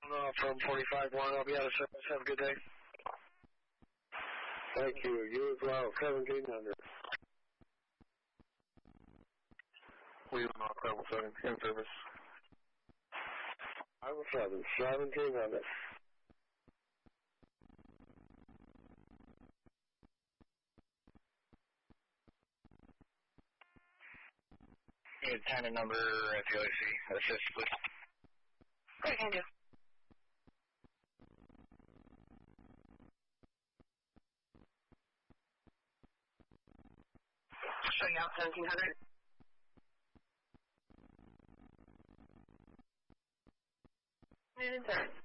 From 45-1, I'll be out of service. Have a good day. Thank you. You as well. 1700. Leaving off level 7, in service. Level 7, 1700. Need time and number at the OAC. Assist, please. Great, can do. Showing out 1700. Noon and 30.